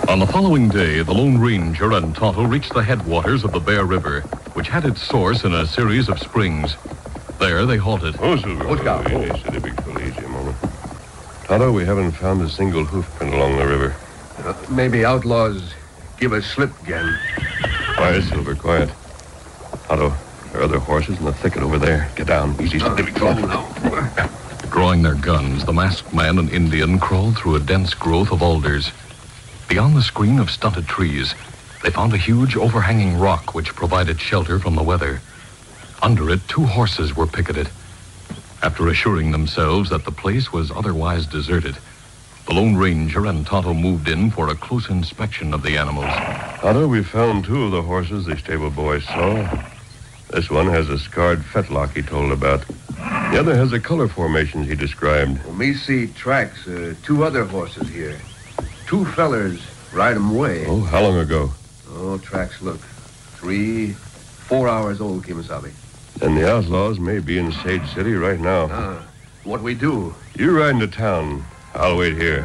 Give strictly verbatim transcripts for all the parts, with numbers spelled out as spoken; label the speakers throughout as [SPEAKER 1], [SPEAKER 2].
[SPEAKER 1] On the following day, the Lone Ranger and Tonto reached the headwaters of the Bear River, which had its source in a series of springs. There, they halted.
[SPEAKER 2] Oh, Silver.
[SPEAKER 3] What's got?
[SPEAKER 2] Oh, easy, big fella, easy a moment. Tonto, we haven't found a single hoof print along the river.
[SPEAKER 3] Uh, maybe outlaws give us slip again.
[SPEAKER 2] Quiet, Silver, quiet. Tonto, there are other horses in the thicket over there. Get down. Easy,
[SPEAKER 3] Uh,
[SPEAKER 2] Silver.
[SPEAKER 3] oh, no.
[SPEAKER 1] Drawing their guns, the masked man and Indian crawled through a dense growth of alders. Beyond the screen of stunted trees, they found a huge overhanging rock which provided shelter from the weather. Under it, two horses were picketed. After assuring themselves that the place was otherwise deserted, the Lone Ranger and Tonto moved in for a close inspection of the animals.
[SPEAKER 2] Tonto, we found two of the horses the stable boy saw. This one has a scarred fetlock he told about. The other has the color formations he described.
[SPEAKER 3] Well, me see tracks, uh, two other horses here. Two fellers ride 'em away.
[SPEAKER 2] Oh, how long ago?
[SPEAKER 3] Oh, tracks look. Three, four hours old, Kimasabi.
[SPEAKER 2] Then the outlaws may be in Sage City right now.
[SPEAKER 3] Ah, what we do?
[SPEAKER 2] You ride into town. I'll wait here.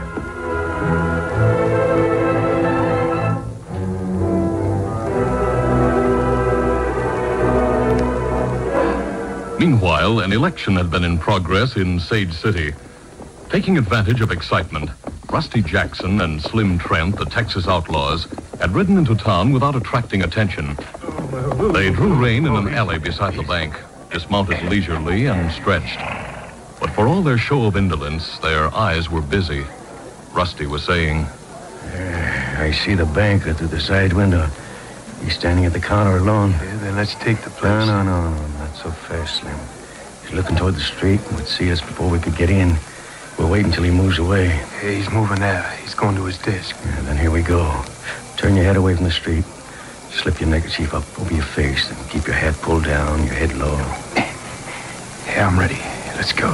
[SPEAKER 1] Meanwhile, an election had been in progress in Sage City. Taking advantage of excitement, Rusty Jackson and Slim Trent, the Texas outlaws, had ridden into town without attracting attention. They drew rein in an alley beside the bank, dismounted leisurely and stretched. But for all their show of indolence, their eyes were busy. Rusty was saying,
[SPEAKER 4] uh, I see the banker through the side window. He's standing at the counter alone.
[SPEAKER 5] Yeah, then let's take the place.
[SPEAKER 4] No, no, no, no, not so fast, Slim. He's looking toward the street and would see us before we could get in. We'll wait until he moves away.
[SPEAKER 5] Yeah, he's moving now. He's going to his desk.
[SPEAKER 4] Yeah, then here we go. Turn your head away from the street. Slip your neckerchief up over your face and keep your hat pulled down, your head low.
[SPEAKER 5] Yeah, I'm ready. Let's go.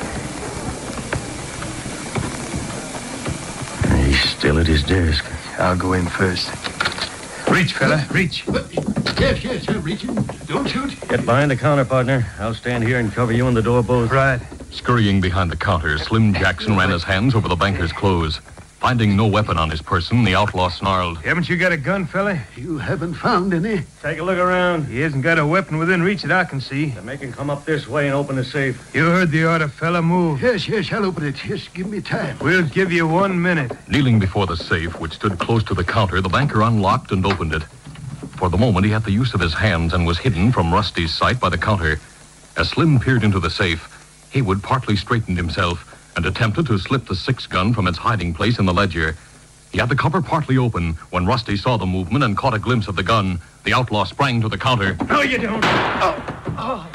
[SPEAKER 4] He's still at his desk.
[SPEAKER 5] I'll go in first. Reach, fella, reach.
[SPEAKER 3] Yes, yes, I'm reaching. Don't shoot.
[SPEAKER 4] Get behind the counter, partner. I'll stand here and cover you and the door both.
[SPEAKER 5] Right.
[SPEAKER 1] Scurrying behind the counter, Slim Jackson ran his hands over the banker's clothes. Finding no weapon on his person, the outlaw snarled.
[SPEAKER 5] Haven't you got a gun, fella?
[SPEAKER 3] You haven't found any?
[SPEAKER 4] Take a look around.
[SPEAKER 5] He hasn't got a weapon within reach that I can see.
[SPEAKER 4] Then make him come up this way and open the safe.
[SPEAKER 5] You heard the order, fella. Move.
[SPEAKER 3] Yes, yes, I'll open it. Just give me time.
[SPEAKER 5] We'll give you one minute.
[SPEAKER 1] Kneeling before the safe, which stood close to the counter, the banker unlocked and opened it. For the moment, he had the use of his hands and was hidden from Rusty's sight by the counter. As Slim peered into the safe, Haywood partly straightened himself and attempted to slip the six-gun from its hiding place in the ledger. He had the cover partly open when Rusty saw the movement and caught a glimpse of the gun. The outlaw sprang to the counter.
[SPEAKER 4] No, you don't. Oh. Oh.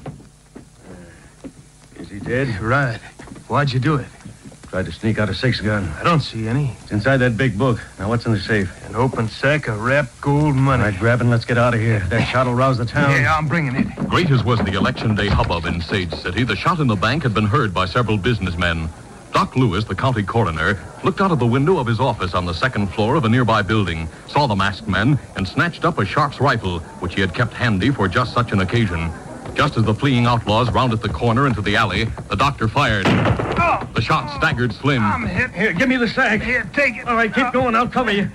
[SPEAKER 4] Uh, is he dead?
[SPEAKER 5] Right. Why'd you do it?
[SPEAKER 4] Tried to sneak out a six-gun.
[SPEAKER 5] I don't see any.
[SPEAKER 4] It's inside that big book. Now, what's in the safe?
[SPEAKER 5] An open sack of wrapped gold money.
[SPEAKER 4] All right, grab it and let's get out of here. That shot will rouse the town.
[SPEAKER 5] Yeah, I'm bringing it.
[SPEAKER 1] Great as was the election day hubbub in Sage City, the shot in the bank had been heard by several businessmen. Doc Lewis, the county coroner, looked out of the window of his office on the second floor of a nearby building, saw the masked man, and snatched up a Sharp's rifle, which he had kept handy for just such an occasion. Just as the fleeing outlaws rounded the corner into the alley, the doctor fired.
[SPEAKER 5] Oh,
[SPEAKER 1] The shot staggered Slim.
[SPEAKER 5] I'm hit.
[SPEAKER 4] Here, give me the sack.
[SPEAKER 5] Here, take it.
[SPEAKER 4] All right, keep going. I'll cover you.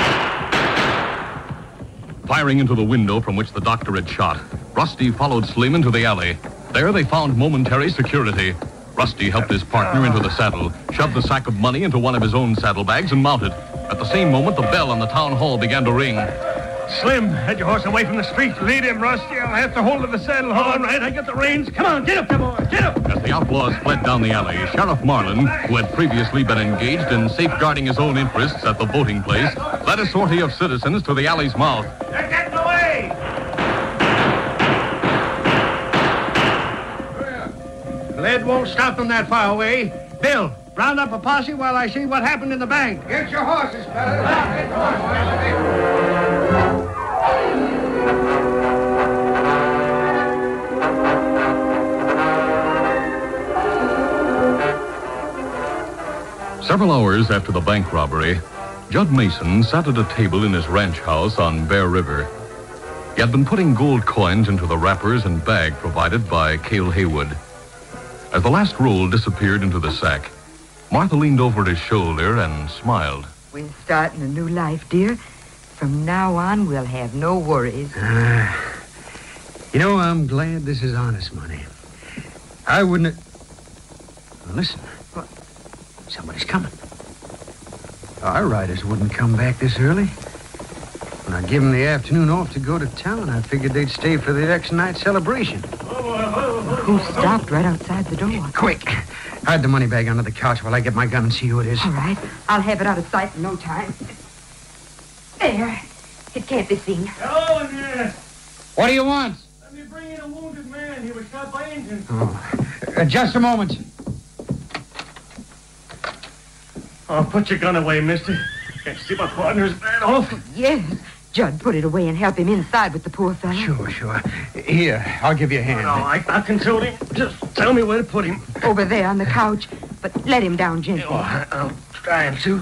[SPEAKER 1] Firing into the window from which the doctor had shot, Rusty followed Slim into the alley. There they found momentary security. Rusty helped his partner into the saddle, shoved the sack of money into one of his own saddlebags, and mounted. At the same moment, the bell on the town hall began to ring.
[SPEAKER 4] Slim, head your horse away from the street.
[SPEAKER 5] Lead him, Rusty. I'll have to hold of the saddle
[SPEAKER 4] All
[SPEAKER 5] horn.
[SPEAKER 4] right, I got the reins. Come on, get up there, boy. Get up.
[SPEAKER 1] As the outlaws fled down the alley, Sheriff Marlin, who had previously been engaged in safeguarding his own interests at the voting place, led a sortie of citizens to the alley's mouth.
[SPEAKER 5] They're getting away.
[SPEAKER 6] Lead won't stop them that far away. Bill, round up a posse while I see what happened in the bank.
[SPEAKER 3] Get your horses, fellas. Get your horses.
[SPEAKER 1] Several hours after the bank robbery, Judd Mason sat at a table in his ranch house on Bear River. He had been putting gold coins into the wrappers and bag provided by Cale Haywood. As the last roll disappeared into the sack, Martha leaned over his shoulder and smiled.
[SPEAKER 7] We're starting a new life, dear. From now on, we'll have no worries.
[SPEAKER 5] Uh, you know, I'm glad this is honest money. I wouldn't have... Now, listen.
[SPEAKER 7] What?
[SPEAKER 5] Somebody's coming. Our riders wouldn't come back this early. When I give them the afternoon off to go to town, I figured they'd stay for the next night celebration.
[SPEAKER 7] Who stopped right outside the door?
[SPEAKER 5] Quick. Hide the money bag under the couch while I get my gun and see who it is.
[SPEAKER 7] All right. I'll have it out of sight in no time. There. It can't be seen.
[SPEAKER 6] Hello in there.
[SPEAKER 5] What do you want?
[SPEAKER 6] Let me bring in a wounded man. He was shot by Indians.
[SPEAKER 5] Oh, uh, just a moment.
[SPEAKER 6] Oh, put your gun away, mister. Can't see my partner's bad off.
[SPEAKER 7] Yes. Judd, put it away and help him inside with the poor fellow.
[SPEAKER 5] Sure, sure. Here, I'll give you a hand.
[SPEAKER 6] No, I, I control him. Just tell me where to put him.
[SPEAKER 7] Over there on the couch. But let him down gently.
[SPEAKER 6] Oh, I, I'm trying to.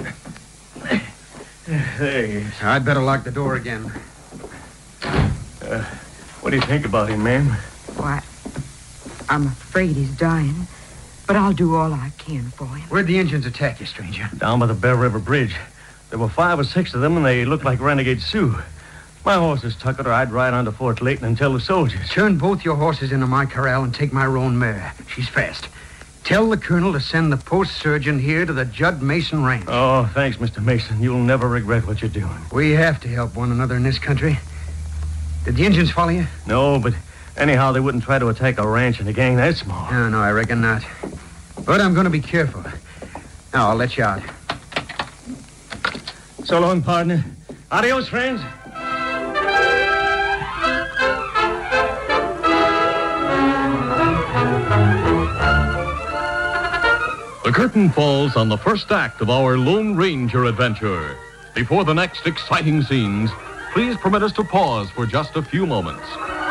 [SPEAKER 6] There he is.
[SPEAKER 5] I'd better lock the door again.
[SPEAKER 6] Uh, what do you think about him, ma'am?
[SPEAKER 7] Why, I'm afraid he's dying. But I'll do all I can for him.
[SPEAKER 5] Where'd the Indians attack you, stranger?
[SPEAKER 6] Down by the Bear River Bridge. There were five or six of them, and they looked like renegade Sioux. My horses took it, or I'd ride on to Fort Layton and tell the soldiers.
[SPEAKER 5] Turn both your horses into my corral and take my roan mare. She's fast. Tell the colonel to send the post surgeon here to the Judd Mason Ranch.
[SPEAKER 6] Oh, thanks, Mister Mason. You'll never regret what you're doing.
[SPEAKER 5] We have to help one another in this country. Did the Indians follow you?
[SPEAKER 6] No, but anyhow, they wouldn't try to attack a ranch and a gang that small.
[SPEAKER 5] No, no, I reckon not. But I'm going to be careful. Now, I'll let you out.
[SPEAKER 6] So long, partner. Adios, friends.
[SPEAKER 1] The curtain falls on the first act of our Lone Ranger adventure. Before the next exciting scenes, please permit us to pause for just a few moments.